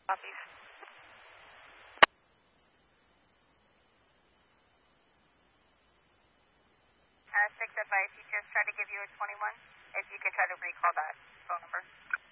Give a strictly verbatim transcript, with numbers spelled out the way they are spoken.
Copies. Uh, six F I, if you just try to give you a twenty-one, if you could try to recall that phone number.